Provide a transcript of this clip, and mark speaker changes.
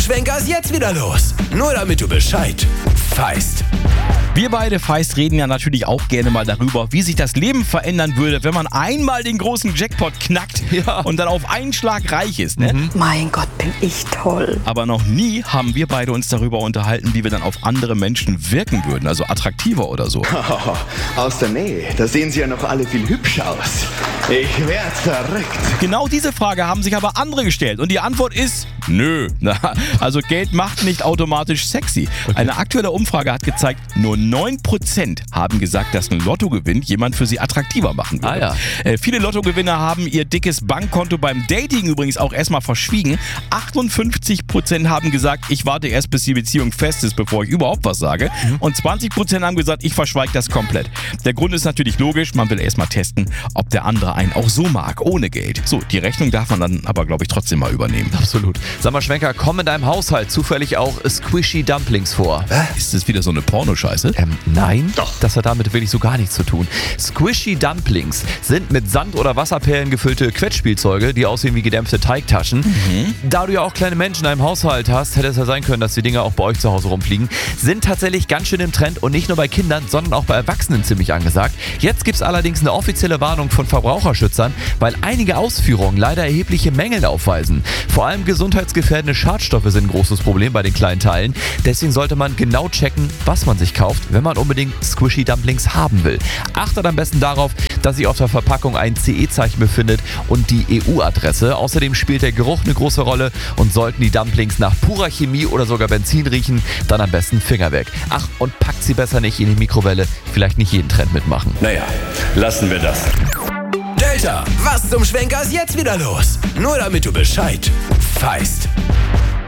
Speaker 1: Schwenker ist jetzt wieder los. Nur damit du Bescheid weißt.
Speaker 2: Wir beide Feist reden ja natürlich auch gerne mal darüber, wie sich das Leben verändern würde, wenn man einmal den großen Jackpot knackt und dann auf einen Schlag reich ist. Ne?
Speaker 3: Mein Gott, bin ich toll.
Speaker 2: Aber noch nie haben wir beide uns darüber unterhalten, wie wir dann auf andere Menschen wirken würden, also attraktiver oder so.
Speaker 4: Aus der Nähe, da sehen sie ja noch alle viel hübscher aus. Ich werd verrückt.
Speaker 2: Genau diese Frage haben sich aber andere gestellt und die Antwort ist nö. Also Geld macht nicht automatisch sexy. Eine aktuelle Umfrage hat gezeigt, nur 9% haben gesagt, dass ein Lottogewinn jemand für sie attraktiver machen würde. Viele Lottogewinner haben ihr dickes Bankkonto beim Dating übrigens auch erstmal verschwiegen. 58% haben gesagt, ich warte erst, bis die Beziehung fest ist, bevor ich überhaupt was sage. Und 20% haben gesagt, ich verschweige das komplett. Der Grund ist natürlich logisch, man will erstmal testen, ob der andere einen auch so mag, ohne Geld. So, die Rechnung darf man dann aber, glaube ich, trotzdem mal übernehmen.
Speaker 5: Absolut. Sag mal, Schwenker, kommen in deinem Haushalt zufällig auch Squishy Dumplings vor?
Speaker 2: Ist das wieder so eine Pornoscheiße?
Speaker 5: Nein. Doch. Das hat damit wirklich so gar nichts zu tun. Squishy Dumplings sind mit Sand- oder Wasserperlen gefüllte Quetschspielzeuge, die aussehen wie gedämpfte Teigtaschen. Da du ja auch kleine Menschen in deinem Haushalt hast, hätte es ja sein können, dass die Dinger auch bei euch zu Hause rumfliegen. Sind tatsächlich ganz schön im Trend und nicht nur bei Kindern, sondern auch bei Erwachsenen ziemlich angesagt. Jetzt gibt es allerdings eine offizielle Warnung von Verbraucherschützern, weil einige Ausführungen leider erhebliche Mängel aufweisen. Vor allem gesundheitsgefährdende Schadstoffe sind ein großes Problem bei den kleinen Teilen. Deswegen sollte man genau checken, was man sich kauft, wenn man unbedingt Squishy Dumplings haben will. Achtet am besten darauf, dass sich auf der Verpackung ein CE-Zeichen befindet und die EU-Adresse. Außerdem spielt der Geruch eine große Rolle und sollten die Dumplings nach purer Chemie oder sogar Benzin riechen, dann am besten Finger weg. Ach, und packt sie besser nicht in die Mikrowelle, vielleicht nicht jeden Trend mitmachen.
Speaker 1: Naja, lassen wir das. Delta, was zum Schwenker ist jetzt wieder los? Nur damit du Bescheid weißt.